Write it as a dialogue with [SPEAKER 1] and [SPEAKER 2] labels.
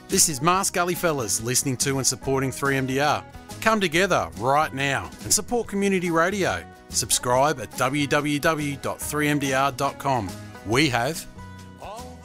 [SPEAKER 1] This is Mars Gully Fellas listening to and supporting 3MDR. Come together right now and support community radio. Subscribe at www.3mdr.com. We have